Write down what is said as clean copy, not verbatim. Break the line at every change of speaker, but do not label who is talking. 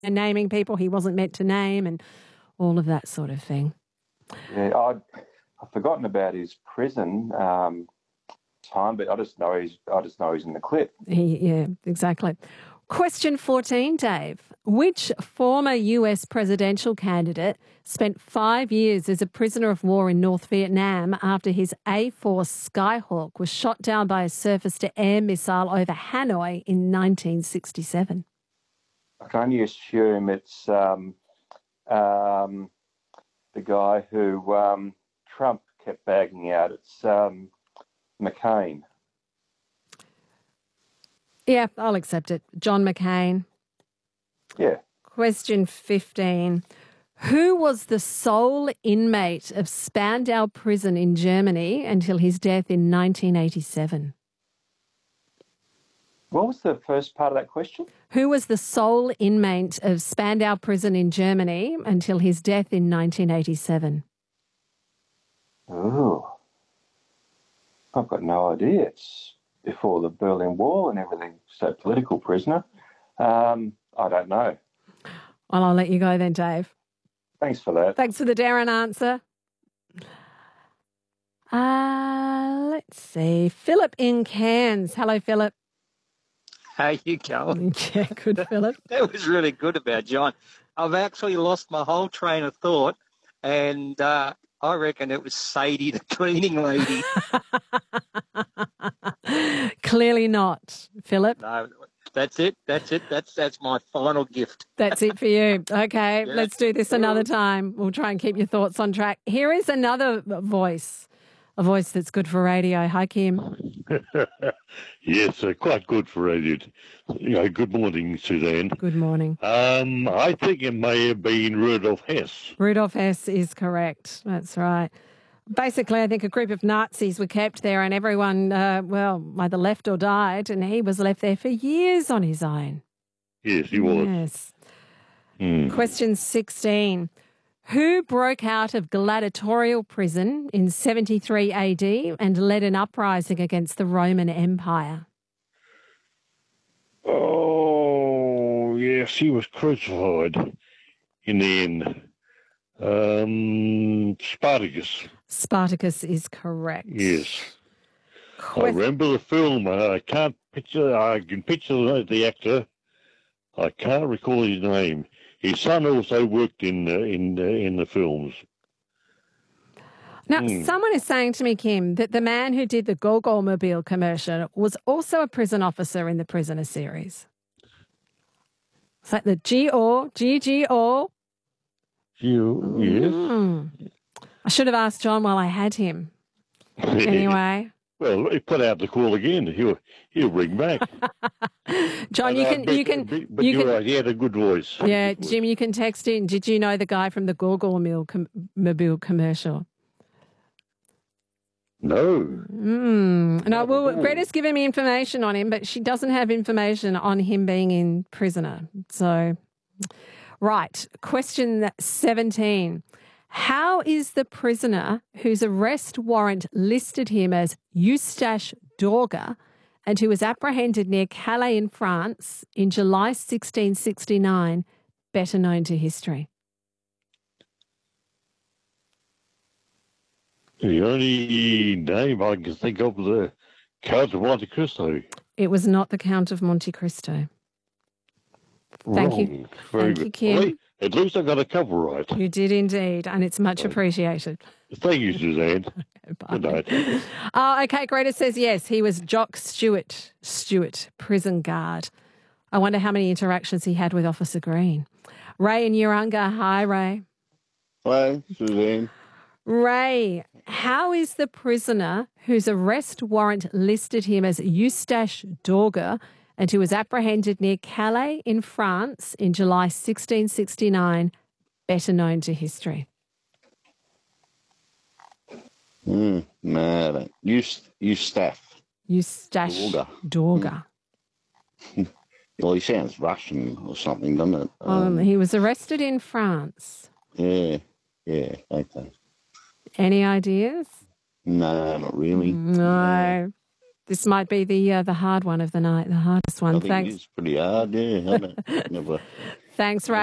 naming people he wasn't meant to name and all of that sort of thing.
Yeah, I've forgotten about his prison time, but I just know he's in the clip.
Yeah, exactly. Question 14, Dave. Which former US presidential candidate spent 5 years as a prisoner of war in North Vietnam after his A-Force Skyhawk was shot down by a surface-to-air missile over Hanoi in 1967?
I can only assume it's the guy who Trump kept bagging out. It's McCain.
Yeah, I'll accept it. John McCain.
Yeah.
Question 15. Who was the sole inmate of Spandau prison in Germany until his death in 1987?
What was the first part of that question?
Who was the sole inmate of Spandau prison in Germany until his death in 1987?
Oh, I've got no idea. It's before the Berlin Wall and everything. So political prisoner. I don't know.
Well, I'll let you go then, Dave.
Thanks for that.
Thanks for the Darren answer. Let's see. Philip in Cairns. Hello, Philip.
How you going?
Yeah, good, Philip.
That was really good about John. I've actually lost my whole train of thought, and I reckon it was Sadie, the cleaning lady.
Clearly not, Philip.
No, that's it. That's my final gift.
That's it for you. Okay,
Yeah.
Let's do this another time. We'll try and keep your thoughts on track. Here is another voice, a voice that's good for radio. Hi, Kim.
Yes, quite good for radio. Good morning, Suzanne.
Good morning.
I think it may have been Rudolf Hess.
Rudolf Hess is correct. That's right. Basically, I think a group of Nazis were kept there and everyone, either left or died, and he was left there for years on his own.
Yes, he was.
Yes. Question 16. Who broke out of gladiatorial prison in 73 AD and led an uprising against the Roman Empire?
Oh, yes, he was crucified in the end. Spartacus.
Spartacus is correct.
Yes. I remember the film. I can picture the actor. I can't recall his name. His son also worked in the films.
Now, someone is saying to me, Kim, that the man who did the Gogol-mobile commercial was also a prison officer in the Prisoner series. It's like the G-O.
Yes.
I should have asked John while I had him. Anyway.
Well, he put out the call again. He'll ring back.
John, you can.
But you're right. He had a good voice.
Yeah, Jim, you can text in. Did you know the guy from the Gogol-mobile commercial?
No.
No, well, Greta's given me information on him, but she doesn't have information on him being in Prisoner. So, right. Question 17. How is the prisoner whose arrest warrant listed him as Eustache Dorga and who was apprehended near Calais in France in July 1669 better known to history?
The only name I can think of is the Count of Monte Cristo.
It was not the Count of Monte Cristo. Thank you.
Very
Thank you,
good.
Kim.
Well, at least I got a cover right.
You did indeed, and it's much appreciated.
Thank you, Suzanne.
Bye.
Good night.
Okay, Greta says yes, he was Jock Stewart, prison guard. I wonder how many interactions he had with Officer Green. Ray in Urunga. Hi, Ray.
Hello, Suzanne.
Ray, how is the prisoner whose arrest warrant listed him as Eustache Dorga and who was apprehended near Calais in France in July 1669 better known to history?
No, Eustache
Dorga.
Well, he sounds Russian or something, doesn't it?
He was arrested in France.
Yeah, okay.
Any ideas?
No, not really.
No. This might be the hard one of the night, the hardest one.
I think
Thanks.
it's pretty hard, yeah. I don't, never.
Thanks, Ray.